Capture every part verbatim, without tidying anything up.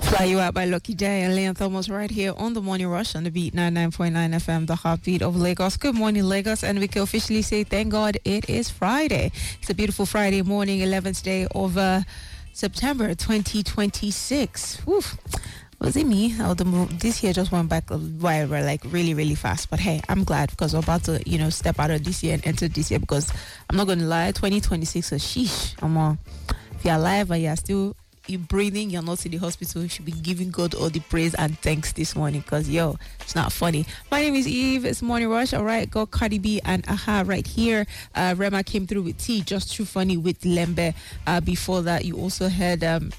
Fly You Out by Lucky Day and Leon Thomas right here on the Morning Rush on the Beat ninety-nine point nine F M, the heartbeat of Lagos. Good morning, Lagos, and we can officially say thank God it is Friday. It's a beautiful Friday morning, eleventh day of uh, September twenty twenty-six. Woof. Was it me? Oh, the move, this year just went back a while, like really, really fast. But hey, I'm glad because we're about to, you know, step out of this year and enter this year because I'm not going to lie, twenty twenty-six is sheesh. I'm on. If you're alive and you're still you're breathing, you're not in the hospital, you should be giving God all the praise and thanks this morning because, yo, it's not funny. My name is Eve. It's Morning Rush. All right, got Cardi B and Aha right here. Uh, Rema came through with T, Just Too Funny with Lembe. Uh, before that, you also had... Um,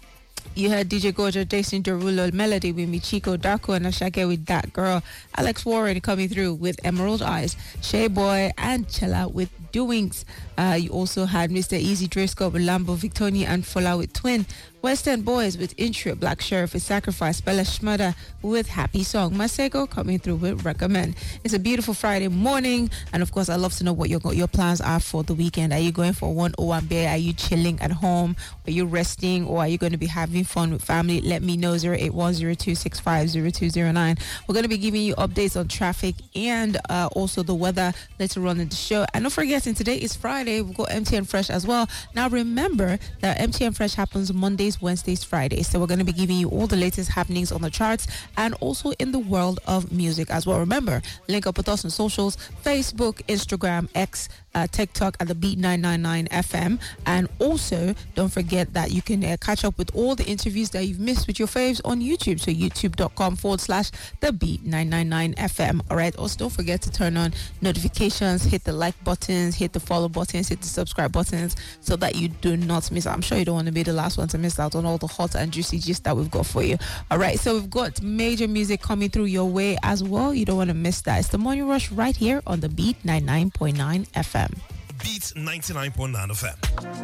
You heard D J Gojo, Jason Derulo, Melody with Michiko, Darko and Ashake with That Girl, Alex Warren coming through with Emerald Eyes, Shea Boy and Chella with Doings. Uh, you also had Mister Easy Driscoll with Lambo, Victoria and Fola with Twin, Western Boys with Intro, Black Sheriff with Sacrifice, Bella Shmada with Happy Song, Masego coming through with Recommend. It's a beautiful Friday morning, and of course I love to know what your your plans are for the weekend. Are you going for one oh one beer? Are you chilling at home? Are you resting, or are you going to be having fun with family? Let me know. Zero eight one zero two six five zero two zero nine. We're going to be giving you updates on traffic and uh, also the weather later on in the show. And don't forgetting, today is Friday. We've got M T N Fresh as well. Now remember that M T N Fresh happens Mondays, Wednesdays, Fridays. So we're going to be giving you all the latest happenings on the charts and also in the world of music as well. Remember, link up with us on socials, Facebook, Instagram, X, uh, TikTok at the Beat nine ninety-nine F M. And also, don't forget that you can uh, catch up with all the interviews that you've missed with your faves on YouTube. So youtube.com forward slash the Beat nine ninety-nine F M. All right. Also, don't forget to turn on notifications, hit the like buttons, hit the follow buttons, hit the subscribe buttons so that you do not miss out. I'm sure you don't want to be the last one to miss out on all the hot and juicy gist that we've got for you. All right. So we've got major music coming through your way as well. You don't want to miss that. It's the Morning Rush right here on the Beat ninety-nine point nine F M. Beat ninety-nine point nine F M.